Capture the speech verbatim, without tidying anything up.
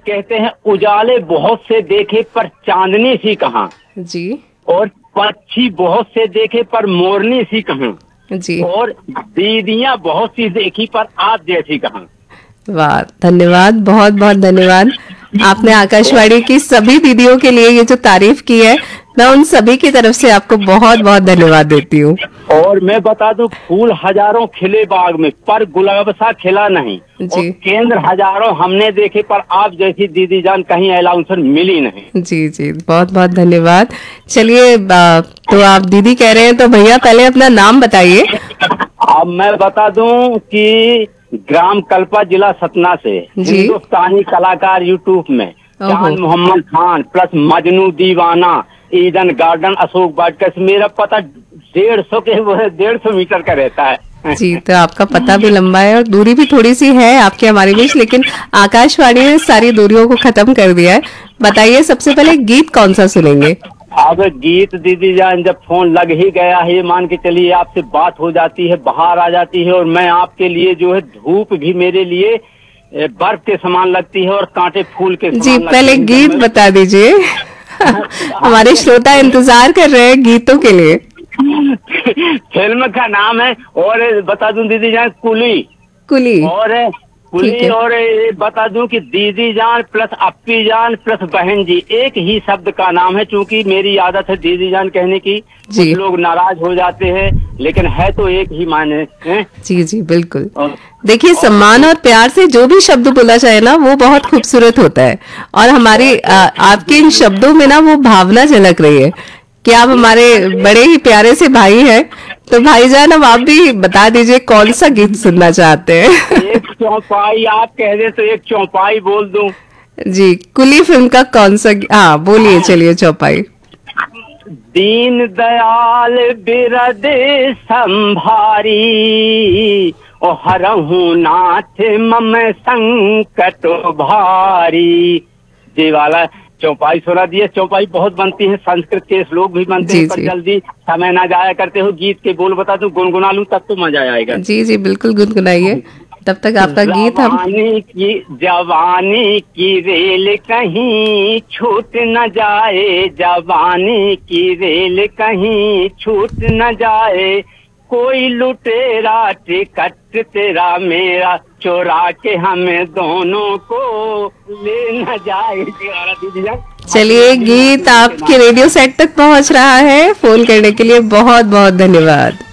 कहते हैं उजाले बहुत से देखे पर चांदनी सी कहाँ जी, और पक्षी बहुत से देखे पर मोरनी सी कहाँ जी, और दीदियां बहुत सी देखी पर आप जैसी कहाँ। वाह, धन्यवाद, बहुत बहुत धन्यवाद। आपने आकाशवाणी की सभी दीदियों के लिए ये जो तारीफ की है, मैं उन सभी की तरफ से आपको बहुत बहुत धन्यवाद देती हूँ। और मैं बता दूं, फूल हजारों खिले बाग में पर गुलाब सा खिला नहीं, और केंद्र हजारों हमने देखे पर आप जैसी दीदी जान कहीं अलाउंसर मिली नहीं। जी जी, बहुत बहुत धन्यवाद। चलिए, तो आप दीदी कह रहे हैं तो भैया पहले अपना नाम बताइए। अब मैं बता दूं कि ग्राम कल्पा, जिला सतना से हिंदुस्तानी कलाकार यूट्यूब में जान मोहम्मद खान प्लस मजनू दीवाना ईडन गार्डन अशोक वाटिका से मेरा पता डेढ़ सौ के वो है डेढ़ सौ मीटर का रहता है। जी, तो आपका पता भी लंबा है और दूरी भी थोड़ी सी है आपके हमारे बीच, लेकिन आकाशवाणी ने सारी दूरियों को खत्म कर दिया है। बताइए, सबसे पहले गीत कौन सा सुनेंगे? अब गीत दीदी जान, जब फोन लग ही गया है, मान के चलिए आपसे बात हो जाती है, बाहर आ जाती है, और मैं आपके लिए जो है धूप भी मेरे लिए बर्फ के समान लगती है और कांटे फूल के समान। जी, पहले गीत बता दीजिए। हमारे श्रोता इंतजार कर रहे हैं गीतों के लिए। फिल्म का नाम है, और बता दूं दीदी जान, कुली कुली और कुली, और बता दूं कि दीदी जान प्लस अप्पी जान प्लस बहन जी एक ही शब्द का नाम है। चूंकि मेरी आदत है दीदी जान कहने की, कुछ लोग नाराज हो जाते हैं, लेकिन है तो एक ही माने हैं। जी जी, बिल्कुल। देखिए, सम्मान और प्यार से जो भी शब्द बोला जाए ना, वो बहुत खूबसूरत होता है, और हमारे आपके इन शब्दों में ना वो भावना झलक रही है कि आप हमारे बड़े ही प्यारे से भाई हैं। तो भाईजान, अब आप भी बता दीजिए कौन सा गीत सुनना चाहते हैं? एक चौपाई आप कह दे तो एक चौपाई बोल दूं। जी, कुली फिल्म का कौन सा? हाँ, बोलिए, चलिए चौपाई। दीन दयाल बिरद संभारी, ओ हरहु नाथ मम संकट भारी। जी वाला चौपाई सुना दिए। चौपाई बहुत बनती है, संस्कृत के श्लोक भी बनते हैं, पर जल्दी समय ना जाया करते हो। गीत के बोल बता दूं, गुनगुना लूं तब तो मजा आएगा। जी जी, बिल्कुल गुनगुनाइए, तब तक आपका गीत हम। जवानी की जवानी की रेल कहीं छूट न जाए, जवानी की रेल कहीं छूट न जाए, कोई लुटेरा टिकट तेरा मेरा चोरा के हमें दोनों को ले न जाए। दीदी, चलिए, गीत आपके रेडियो सेट तक पहुंच रहा है। फोन करने के लिए बहुत बहुत धन्यवाद।